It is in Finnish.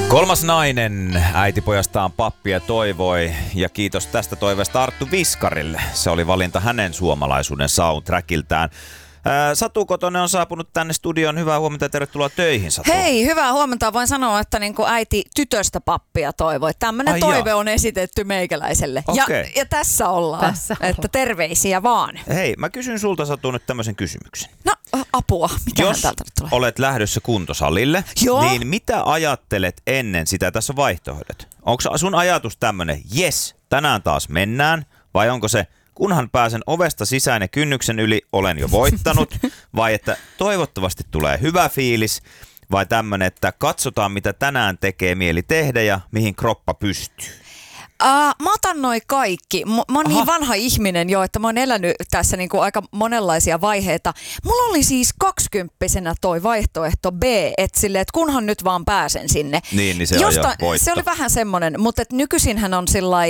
Kolmas nainen äitipojastaan pappia toivoi, ja kiitos tästä toiveesta Arttu Viskarille. Se oli valinta hänen suomalaisuuden soundtrackiltään. Satu Kotonen on saapunut tänne studioon. Hyvää huomenta ja tervetuloa töihin, Satu. Hei, hyvää huomenta. Voin sanoa, että niin kuin äiti tytöstä pappia toivoi. Tämmöinen toive on esitetty meikäläiselle. Okay. Ja tässä ollaan. Että terveisiä vaan. Hei, mä kysyn sulta, Satu, nyt tämmöisen kysymyksen. No, apua. Mikähän Jos täältä nyt tulee? olet lähdössä kuntosalille, Joo. niin mitä ajattelet ennen sitä? Tässä on vaihtoehdot. Onko sun ajatus tämmöinen, jes, tänään taas mennään, vai onko se, kunhan pääsen ovesta sisään ja kynnyksen yli, olen jo voittanut, vai että toivottavasti tulee hyvä fiilis, vai tämmöinen, että katsotaan mitä tänään tekee mieli tehdä ja mihin kroppa pystyy? Mä otan noi kaikki. Mä oon niin vanha ihminen jo, että mä oon elänyt tässä niinku aika monenlaisia vaiheita. Mulla oli siis 20-vuotiaana toi vaihtoehto B, että kunhan nyt vaan pääsen sinne. Niin se on jo voitto. Se oli vähän semmoinen, mutta nykyisinhän on sillai